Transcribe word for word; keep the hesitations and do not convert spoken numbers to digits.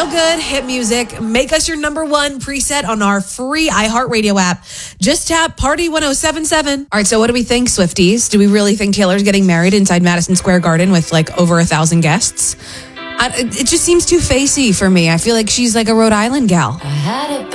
Feel good, hit music. Make us your number one preset on our free iHeartRadio app. Just tap Party one oh seven seven. All right, so what do we think, Swifties? Do we really think Taylor's getting married inside Madison Square Garden with like over a thousand guests? I, it just seems too facey for me. I feel like she's like a Rhode Island gal.